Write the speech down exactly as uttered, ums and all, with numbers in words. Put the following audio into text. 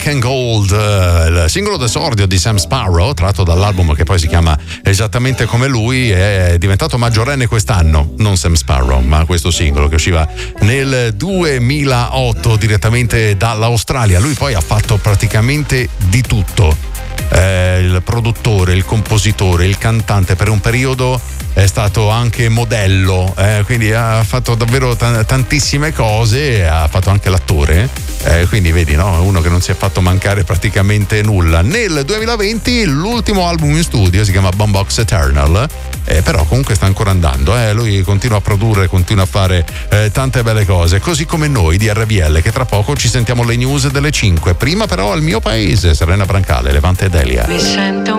Black and Gold, il singolo d'esordio di Sam Sparro, tratto dall'album che poi si chiama esattamente come lui. È diventato maggiorenne quest'anno, non Sam Sparro, ma questo singolo che usciva nel duemilaotto direttamente dall'Australia. Lui poi ha fatto praticamente di tutto, eh, il produttore, il compositore, il cantante, per un periodo è stato anche modello, eh, quindi ha fatto davvero t- tantissime cose, ha fatto anche l'attore, eh, quindi vedi, no? Uno che non si è fatto mancare praticamente nulla. Nel duemilaventi l'ultimo album in studio si chiama Boombox Eternal, eh, però comunque sta ancora andando, eh. Lui continua a produrre, continua a fare eh, tante belle cose, così come noi di R B L, che tra poco ci sentiamo le news delle cinque. Prima però al mio paese, Serena Brancale, Levante e Delia. Mi sento